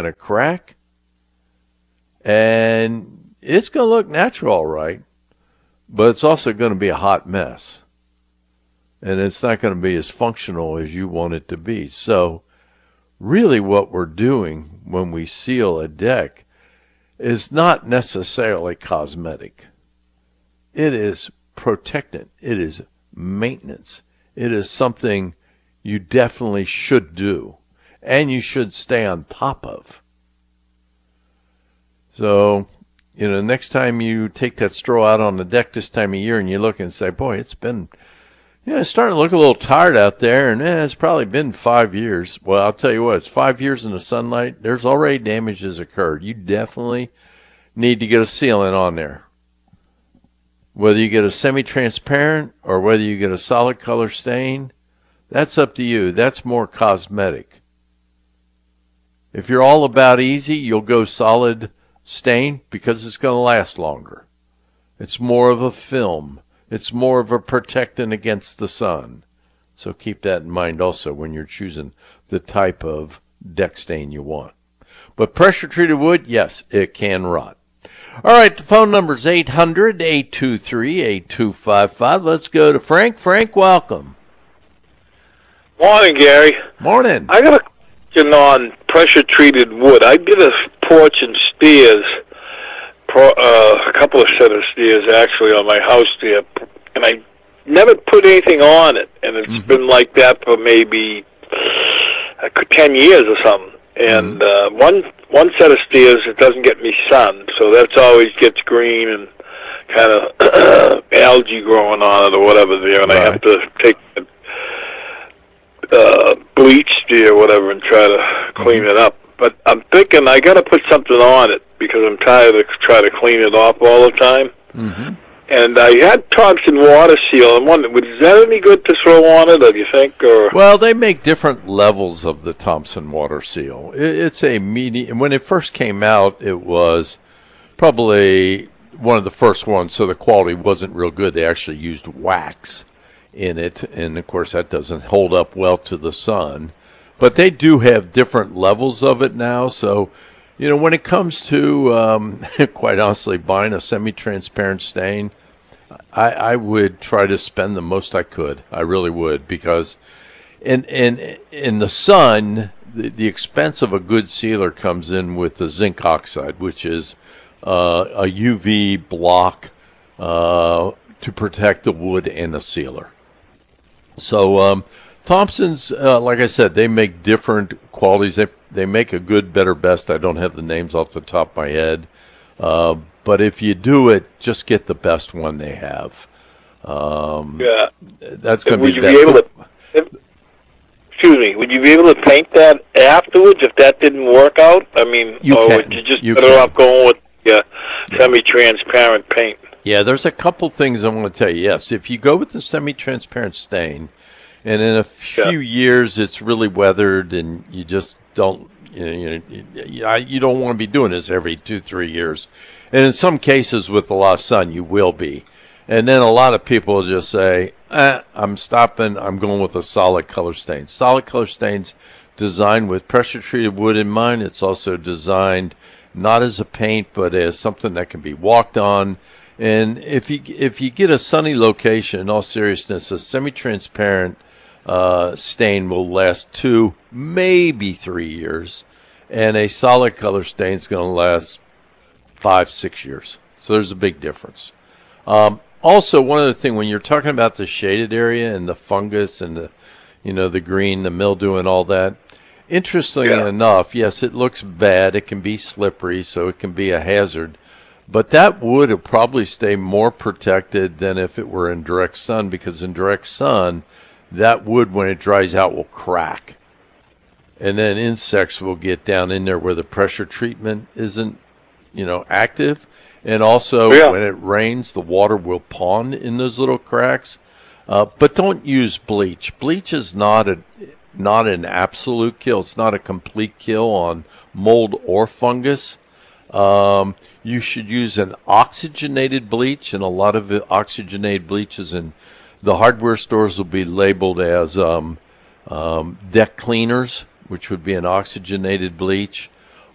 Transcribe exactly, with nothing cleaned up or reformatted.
to crack, and it's going to look natural, all right, but it's also going to be a hot mess. And it's not going to be as functional as you want it to be. So really what we're doing when we seal a deck is not necessarily cosmetic. It is protectant. It is maintenance. It is something you definitely should do and you should stay on top of. So, you know, next time you take that straw out on the deck this time of year and you look and say, boy, it's been, you know, it's starting to look a little tired out there, and eh, it's probably been five years. Well, I'll tell you what, it's five years in the sunlight. There's already damage has occurred. You definitely need to get a sealant on there. Whether you get a semi-transparent or whether you get a solid color stain, that's up to you. That's more cosmetic. If you're all about easy, you'll go solid stain because it's going to last longer. It's more of a film. It's more of a protectant against the sun. So keep that in mind also when you're choosing the type of deck stain you want. But pressure-treated wood, yes, it can rot. All right, the phone number is eight hundred, eight two three, eight two five five. Let's go to Frank. Frank, welcome. Morning, Gary. Morning. I got a question on pressure-treated wood. I did a porch and stairs, pro, uh, a couple of set of stairs, actually, on my house there, and I never put anything on it, and it's mm-hmm. been like that for maybe uh, ten years or something. And mm-hmm. uh, one one set of stairs, it doesn't get any sun, so that's always gets green and kind of algae growing on it or whatever there, and right. I have to take uh, bleach there or whatever and try to clean mm-hmm. it up. But I'm thinking I got to put something on it because I'm tired of trying to clean it off all the time. Mm-hmm. And I had Thompson Water Seal. I'm wondering, is that any good to throw on it, or do you think? Or well, they make different levels of the Thompson Water Seal. It's a medium. When it first came out, it was probably one of the first ones, so the quality wasn't real good. They actually used wax in it, and of course that doesn't hold up well to the sun. But they do have different levels of it now, so you know, when it comes to, um, quite honestly, buying a semi-transparent stain, I, I would try to spend the most I could. I really would, because in in in the sun, the, the expense of a good sealer comes in with the zinc oxide, which is uh, a U V block uh, to protect the wood and the sealer. So um, Thompson's, uh, like I said, they make different qualities. They They make a good, better, best. I don't have the names off the top of my head. Uh, but if you do it, just get the best one they have. Um, yeah. That's going to be be best. Able to, if, excuse me, would you be able to paint that afterwards if that didn't work out? I mean, you or can. would you just you better can. off going with yeah, semi-transparent paint? Yeah, there's a couple things I want to tell you. Yes, if you go with the semi-transparent stain, and in a few yeah. years it's really weathered and you just don't, you know, you, know, you don't want to be doing this every two, three years. And in some cases with a lot of sun, you will be. And then a lot of people will just say, eh, I'm stopping, I'm going with a solid color stain. Solid color stain's designed with pressure-treated wood in mind. It's also designed not as a paint, but as something that can be walked on. And if you if you get a sunny location, in all seriousness, a semi-transparent Uh, stain will last two, maybe three years, and a solid color stain is going to last five, six years. So there's a big difference. Um, also, one other thing, when you're talking about the shaded area and the fungus and the, you know, the green, the mildew, and all that, interestingly yeah. enough, yes, it looks bad. It can be slippery, so it can be a hazard. But that wood will probably stay more protected than if it were in direct sun, because in direct sun, that wood, when it dries out, will crack. And then insects will get down in there where the pressure treatment isn't, you know, active. And also, yeah. when it rains, the water will pond in those little cracks. Uh, but don't use bleach. Bleach is not a not an absolute kill. It's not a complete kill on mold or fungus. Um, you should use an oxygenated bleach, and a lot of it, oxygenated bleaches in the hardware stores will be labeled as um, um, deck cleaners, which would be an oxygenated bleach.